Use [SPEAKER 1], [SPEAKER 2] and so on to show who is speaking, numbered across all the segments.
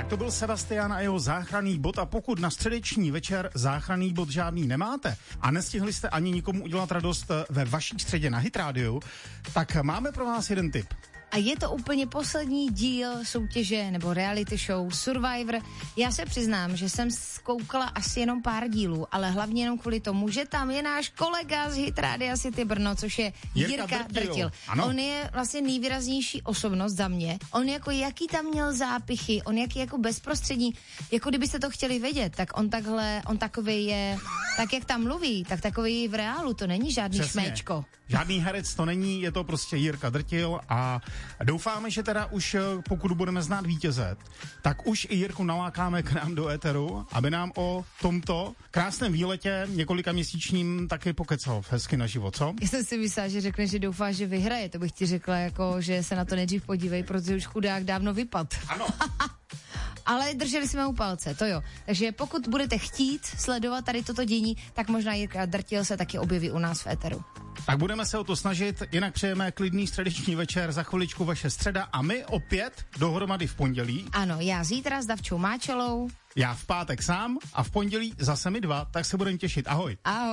[SPEAKER 1] to byl Sebastian a jeho záchranný bod a pokud na středeční večer záchranný bod žádný nemáte a nestihli jste ani nikomu udělat radost ve vaší středě na Hit Radio, tak máme pro vás jeden tip.
[SPEAKER 2] A je to úplně poslední díl soutěže nebo reality show Survivor. Já se přiznám, že jsem zkoukala asi jenom pár dílů, ale hlavně jenom kvůli tomu, že tam je náš kolega z Hit Radia City Brno, což je Jirka Drtil. On je vlastně nejvýraznější osobnost za mě. On jako jaký tam měl zápichy, on jaký jako bezprostřední, jako kdybyste to chtěli vědět, tak on takový je, tak jak tam mluví, tak takový v reálu, to není žádný šméčko.
[SPEAKER 1] Žádný herec to není, je to prostě Jirka Drtil a doufáme, že teda už pokud budeme znát vítěze, tak už i Jirku nalákáme k nám do éteru, aby nám o tomto krásném výletě několika měsíčním taky pokecal hezky na život, co?
[SPEAKER 2] Já jsem si myslela, že řekne, že doufá, že vyhraje, to bych ti řekla jako, že se na to nejdřív podívej, protože už chudák dávno vypad.
[SPEAKER 1] Ano.
[SPEAKER 2] Ale drželi jsme u palce, to jo. Takže pokud budete chtít sledovat tady toto dění, tak možná Jirka Drtil se taky objeví u nás v éteru.
[SPEAKER 1] Tak budeme se o to snažit, jinak přejeme klidný středeční večer, za chviličku vaše středa a my opět dohromady v pondělí.
[SPEAKER 2] Ano, já zítra s Davčou Máčelou.
[SPEAKER 1] Já v pátek sám a v pondělí zase my dva, tak se budeme těšit. Ahoj.
[SPEAKER 2] Ahoj.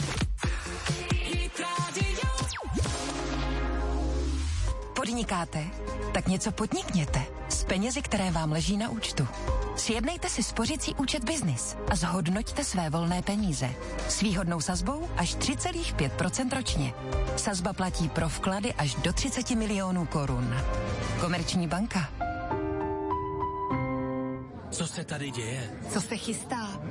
[SPEAKER 3] Podnikáte? Tak něco podnikněte s penězi, které vám leží na účtu. Sjednejte si spořicí účet Biznis a zhodnoťte své volné peníze. S výhodnou sazbou až 3,5% ročně. Sazba platí pro vklady až do 30 milionů korun. Komerční banka.
[SPEAKER 4] Co se tady děje?
[SPEAKER 2] Co se chystá?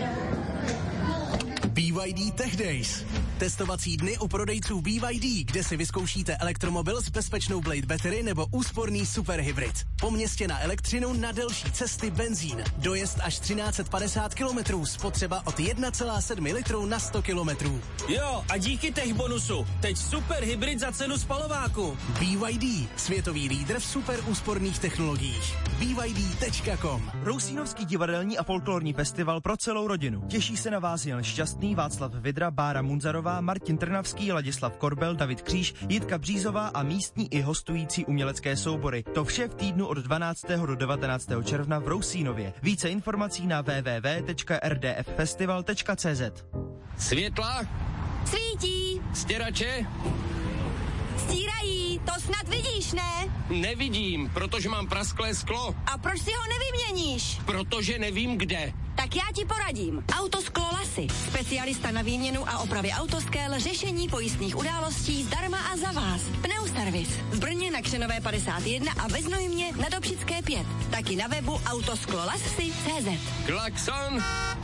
[SPEAKER 4] BYD Tech Days. Testovací dny u prodejců BYD, kde si vyzkoušíte elektromobil s bezpečnou Blade Battery nebo úsporný superhybrid. Po městě na elektřinu, na delší cesty benzín. Dojezd až 1350 km, spotřeba od 1,7 litru na 100 km.
[SPEAKER 5] Jo, a díky tech bonusu. Teď superhybrid za cenu spalováku.
[SPEAKER 4] BYD, světový lídr v super úsporných technologiích. BYD.com.
[SPEAKER 6] Rousínovský divadelní a folklorní festival pro celou rodinu. Těší se na vás Jan Šťastný, Václav Vidra, Bára Munzarová, Martin Trnavský, Ladislav Korbel, David Kříž, Jitka Břízová a místní i hostující umělecké soubory. To vše v týdnu od 12. do 19. června v Rousínově. Více informací na www.rdffestival.cz.
[SPEAKER 5] Světla?
[SPEAKER 2] Svítí!
[SPEAKER 5] Stěrače?
[SPEAKER 2] Stírají, to snad vidíš, ne?
[SPEAKER 5] Nevidím, protože mám prasklé sklo.
[SPEAKER 2] A proč si ho nevyměníš?
[SPEAKER 5] Protože nevím kde.
[SPEAKER 7] Tak já ti poradím. Autosklo Lasy. Specialista na výměnu a opravy autoskel, řešení pojistných událostí zdarma a za vás. Pneuservis. V Brně na Křenové 51 a ve Znojmě na Dobšické 5. Taky na webu autosklolasy.cz.
[SPEAKER 5] Klakson.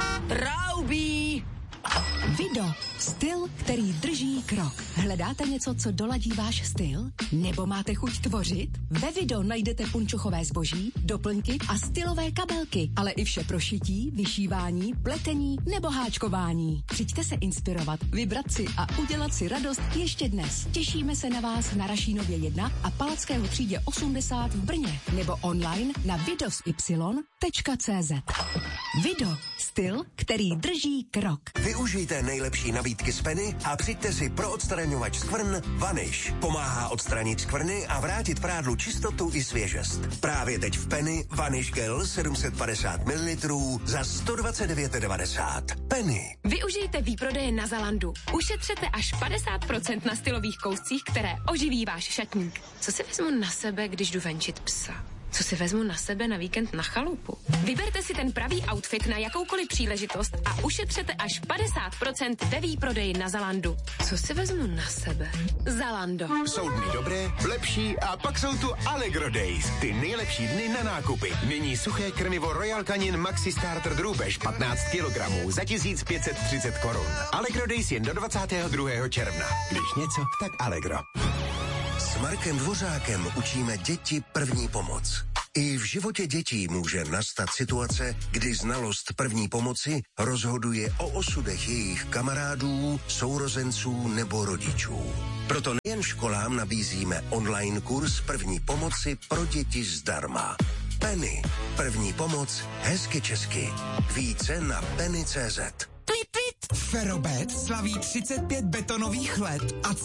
[SPEAKER 7] Traubí.
[SPEAKER 3] Vido. Styl, který drží krok. Hledáte něco, co doladí váš styl? Nebo máte chuť tvořit? Ve Vido najdete punčochové zboží, doplňky a stylové kabelky, ale i vše pro šití, vyšívání, pletení nebo háčkování. Přijďte se inspirovat, vybrat si a udělat si radost ještě dnes. Těšíme se na vás na Rašínově 1 a Palackého třídě 80 v Brně nebo online na vidosy.cz. Vido. Styl, který drží krok.
[SPEAKER 8] Využijte nejlepší nabídky z Penny a přijďte si pro odstraňovač skvrn Vanish. Pomáhá odstranit skvrny a vrátit prádlu čistotu i svěžest. Právě teď v Penny Vanish Gel 750 ml za 129,90. Penny.
[SPEAKER 9] Využijte výprodeje na Zalandu. Ušetřete až 50% na stylových kouscích, které oživí váš šatník. Co si vezmu na sebe, když jdu venčit psa? Co si vezmu na sebe na víkend na chalupu? Vyberte si ten pravý outfit na jakoukoliv příležitost a ušetřete až 50% ve výprodeji na Zalandu. Co si vezmu na sebe? Zalando.
[SPEAKER 10] Jsou dny dobré, lepší a pak jsou tu Allegro Days. Ty nejlepší dny na nákupy. Nyní suché krmivo Royal Canin Maxi Starter drůbež 15 kg za 1530 korun. Allegro Days jen do 22. června. Když něco, tak Allegro.
[SPEAKER 8] S Markem Dvořákem učíme děti první pomoc. I v životě dětí může nastat situace, kdy znalost první pomoci rozhoduje o osudech jejich kamarádů, sourozenců nebo rodičů. Proto nejen školám nabízíme online kurz první pomoci pro děti zdarma. Penny. První pomoc hezky česky. Více na penny.cz.
[SPEAKER 11] Ferrobet slaví 35 betonových let a